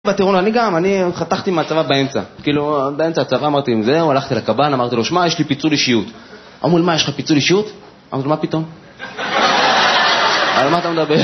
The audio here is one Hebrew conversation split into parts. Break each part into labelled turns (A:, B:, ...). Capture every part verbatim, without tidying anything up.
A: בטירון, אני גם, אני חתכתי מהצבא באמצע. כאילו, באמצע הצבא אמרתי עם זהו, הלכתי לקב"ן, אמרתי לו, שמע, יש לי פיצול אישיות. אמרו לי, מה, יש לך פיצול אישיות? אמרתי לו, מה פתאום? על מה אתה מדבר?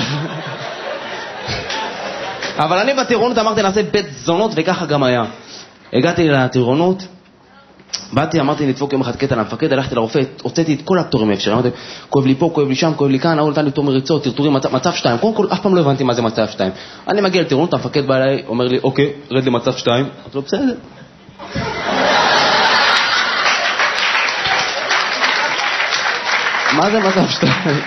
A: אבל אני בטירונות אמרתי, נעשה בית זונות, וככה גם היה. הגעתי לטירונות, באתי, אמרתי, נדפוק יום אחד קטע למפקד, הלכתי לרופא, הוצאתי את כל הפטורים האפשר. אמרתי, כואב לי פה, כואב לי שם, כואב לי כאן, הוא נתן לי תור מריצות, טרטורים, מצב, מצב שתיים. קודם כל, אף פעם לא הבנתי מה זה מצב שתיים. אני מגיע לטירונות, המפקד בא אליי, אומר לי, אוקיי, רד למצב שתיים. אמרתי לו, בסדר. מה זה מצב שתיים?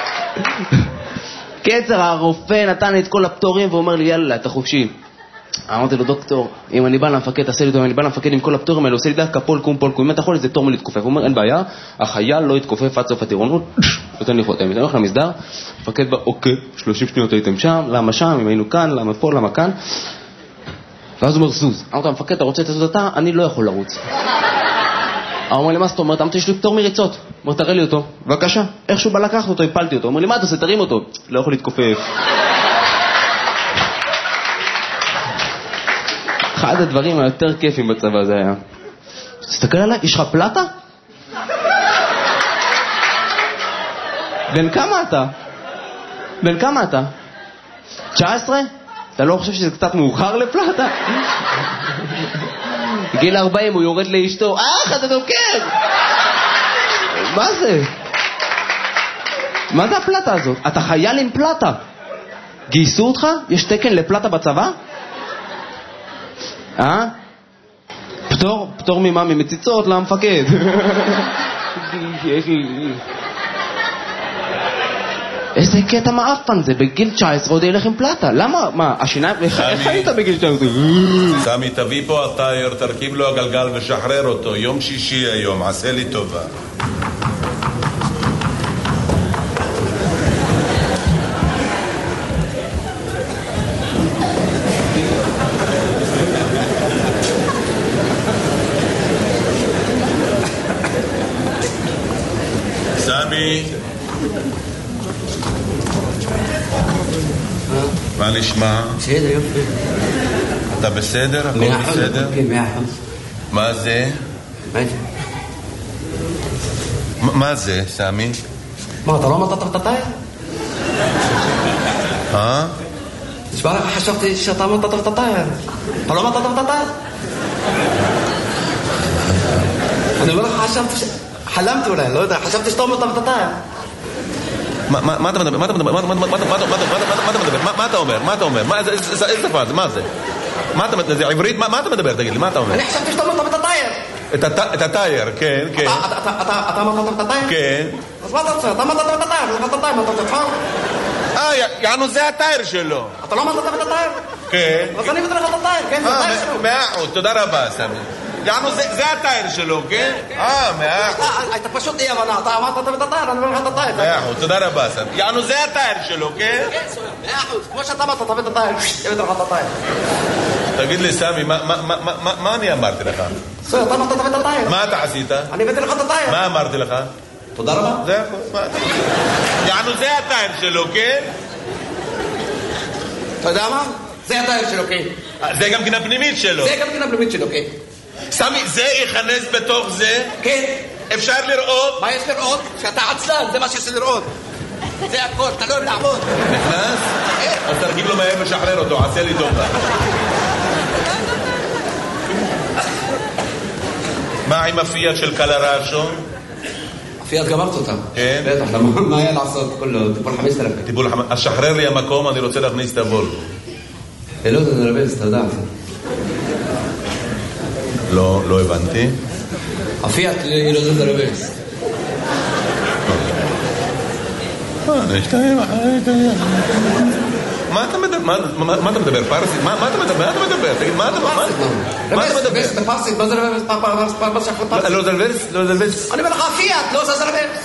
A: קצר, הרופא נתן לי את כל הפטורים, ואומר לי, יאללה, אתה חופשי. אמרתי לו, דוקטור, אם אני בא למפקד, תעשה לי אותו, אם אני בא למפקד עם כל הפטורים האלה, עושה לי דקה, פול קום, פול קום, אם אתה יכול, זה תור מלהתכופף. הוא אומר, אין בעיה, החייל לא יתכופף עד סוף הטירונות, נותן לי חותם. אני הולך למסדר, המפקד בא, אוקיי, שלושים שניות הייתם שם, למה שם, אם היינו כאן, למה פה, למה כאן. ואז הוא אומר, זוז. אמרתי, המפקד, אתה רוצה את הזותה? אני לא יכול לרוץ. הוא אומר לי, מה זאת אומרת? אמרתי, יש לי פטור מריצות. אומר, תראה לי אותו. בבקשה. איכשהו בא לקחת אותו, הפלתי אותו. אומר לי, מה אתה עושה? תרים אותו. לא יכול להתכופף. אחד הדברים היותר כיפים בצבא זה היה. תסתכל עליי, יש לך פלטה? בן כמה אתה? בן כמה אתה? תשע עשרה? אתה לא חושב שזה קצת מאוחר לפלטה? גיל ארבעים, הוא יורד לאשתו, אך, אתה דוקר! מה זה? מה זה הפלטה הזאת? אתה חייל עם פלטה. גייסו אותך? יש תקן לפלטה בצבא? אה? פטור? פטור ממה? ממציצות למפקד. איזה קטע מאפן זה, בגיל תשע עשרה עוד ילך עם פלטה. למה? מה, השיניים? איך היית בגיל תשע עשרה?
B: סמי, תביא פה הטייר, תרכיב לו הגלגל ושחרר אותו. יום שישי היום, עשה לי טובה. סמי, מה נשמע?
C: בסדר, יופי.
B: אתה בסדר? הכל בסדר?
C: כן, מאה אחוז.
B: מה זה?
C: מה זה?
B: מה זה, סמי?
C: מה, אתה לא אמרת את הטייר?
B: אה?
C: תשמע לך, חשבתי שאתה אמרת את הטייר. אתה לא אמרת את הטייר? אני אומר לך, חשבתי ש... חלמתי אולי, לא יודע, חשבתי שאתה אמרת את הטייר.
B: מה אתה מדבר? מה אתה מדבר? מה אתה אומר? מה אתה אומר? איזה שפה זה? מה זה? מה אתה מדבר? זה עברית? מה אתה מדבר? תגיד לי, מה אתה אומר?
C: אני חשבתי שאתה אמרת את הטייר.
B: את הטייר, כן, כן.
C: אתה אמרת את הטייר?
B: כן.
C: אז מה אתה רוצה? אתה אמרת את הטייר, לא אמרת את הטייר, מה אתה רוצה?
B: אה, יענו זה הטייר שלו.
C: אתה לא אמרת את הטייר?
B: כן.
C: אז אני מבטל לך את הטייר, כן, זה הטייר שלו.
B: מאה אחוז, תודה רבה, סמי. יענו זה הטייר שלו, כן? אה, מאה אחוז.
C: אתה פשוט אי הבנה, אתה אמרת את הטייר, אני אומר לך את הטייר.
B: מאה אחוז, תודה רבה, סמי. יענו זה הטייר שלו, כן?
C: כן, מאה אחוז, כמו שאתה אמרת, תביא את הטייר, תביא לך את הטייר.
B: תגיד לי, סמי, מה אני אמרתי לך?
C: בסדר, אתה אמרת תביא את הטייר.
B: מה אתה עשית?
C: אני הבאתי לך את הטייר.
B: מה אמרתי לך?
C: תודה רבה.
B: זה הכל, מה אתה... יענו זה הטייר שלו, כן?
C: אתה יודע מה? זה הטייר שלו, כן.
B: זה גם גינה פנימית שלו.
C: זה גם גינה פנימית שלו, כן.
B: סמי, זה יכנס בתוך זה?
C: כן.
B: אפשר לראות?
C: מה יש לראות? שאתה עצלן, זה מה שיש לראות. זה הכל, אתה לא לעמוד.
B: נכנס? אז תרגיל לו מהר ושחרר אותו, עשה לי טובה. מה עם הפיאט של קלרשו?
C: הפיאט גמרת אותם.
B: כן?
C: בטח, מה היה לעשות? טיפול חמש עשרה.
B: טיפול חמש עשרה. אז שחרר לי המקום, אני רוצה להכניס את הוולבו.
C: לא, זה נרבז, אתה יודע.
B: לא, לא הבנתי.
C: הפיאט לא זה נרבז.
B: מה אתה מדבר? מה אתה מדבר? פרסית? מה אתה מדבר? מה אתה מדבר? תגיד, מה אתה מדבר? מה אתה מדבר?
C: בפרסית, מה זה רבז?
B: לא זה רבז? לא זה רבז?
C: אני אומר לך, הפיאט, לא זה רבז.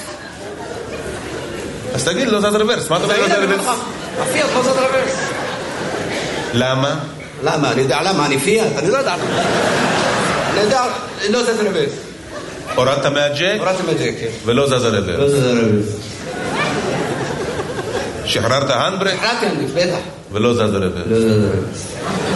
B: אז תגיד, לא זה רבז. מה אתה מדבר? לא זה רבז?
C: הפיאט, לא זה רבז.
B: למה?
C: למה? אני יודע למה, אני פיאט, אני לא יודע למה. אני יודע, לא זה רבז.
B: הורדת מהג'ק?
C: הורדתי מהג'ק, כן.
B: ולא זז הרבז?
C: לא זה רבז.
B: שחררת הנדברק?
C: שחררתי הנדברק, בטח.
B: ולא זז הרבז?
C: לא זז הרבז.